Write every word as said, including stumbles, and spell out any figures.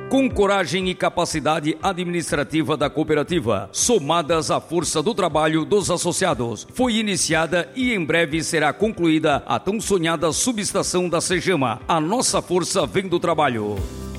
Com coragem e capacidade administrativa da cooperativa, somadas à força do trabalho dos associados, foi iniciada e em breve será concluída a tão sonhada subestação da Cegama. A nossa força vem do trabalho.